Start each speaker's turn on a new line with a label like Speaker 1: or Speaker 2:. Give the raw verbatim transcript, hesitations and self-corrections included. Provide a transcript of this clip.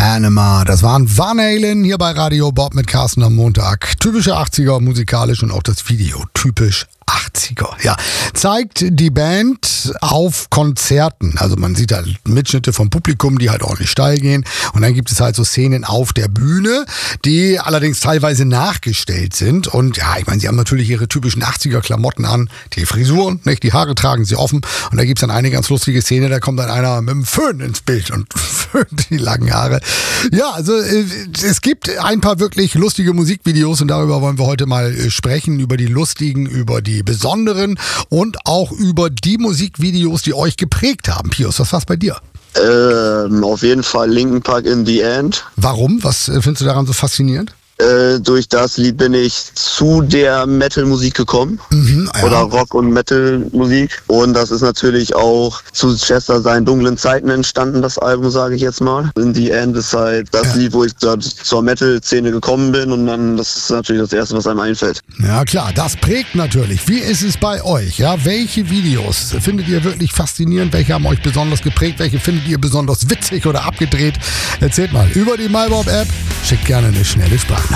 Speaker 1: Panama. Das waren Van Halen hier bei Radio Bob mit Carsten am Montag. Typische achtziger musikalisch und auch das Video typisch achtziger. Ja, zeigt die Band auf Konzerten. Also man sieht halt Mitschnitte vom Publikum, die halt ordentlich steil gehen. Und dann gibt es halt so Szenen auf der Bühne, die allerdings teilweise nachgestellt sind. Und ja, ich meine, sie haben natürlich ihre typischen achtziger Klamotten an. Die Frisuren, nicht? Die Haare tragen sie offen. Und da gibt es dann eine ganz lustige Szene, da kommt dann einer mit dem Föhn ins Bild und föhnt die langen Haare. Ja, also es gibt ein paar wirklich lustige Musikvideos und darüber wollen wir heute mal sprechen. Über die lustigen, über die besonderen und auch über die Musikvideos, die euch geprägt haben. Pius, was war's bei dir?
Speaker 2: Ähm, auf jeden Fall Linkin Park in the End.
Speaker 1: Warum? Was findest du daran so faszinierend?
Speaker 2: Äh, durch das Lied bin ich zu der Metal-Musik gekommen.
Speaker 1: Mhm, ja.
Speaker 2: Oder Rock- und Metal-Musik. Und das ist natürlich auch zu Chester seinen dunklen Zeiten entstanden, das Album, sage ich jetzt mal. In the End ist halt das ja. Lied, wo ich da zur Metal-Szene gekommen bin. Und dann, das ist natürlich das Erste, was einem einfällt.
Speaker 1: Ja klar, das prägt natürlich. Wie ist es bei euch? Ja, welche Videos findet ihr wirklich faszinierend? Welche haben euch besonders geprägt? Welche findet ihr besonders witzig oder abgedreht? Erzählt mal über die MyBob-App. Schickt gerne eine schnelle Sprache.